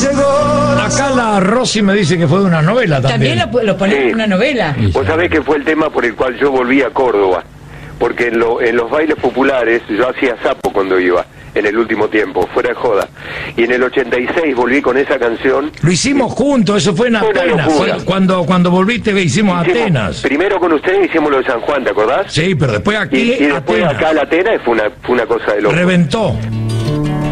Acá la Rosy me dice que fue de una novela también. También lo ponen en una novela. Vos sabés que fue el tema por el cual yo volví a Córdoba, porque en los bailes populares yo hacía sapo cuando iba, en el último tiempo, fuera de joda. Y en el 86 volví con esa canción. Lo hicimos juntos, eso fue en Atenas. Cuando volviste hicimos Atenas. Primero con ustedes hicimos lo de San Juan, ¿te acordás? Sí, pero después aquí y después Atenas. acá la Atenas fue una cosa de loco. Reventó.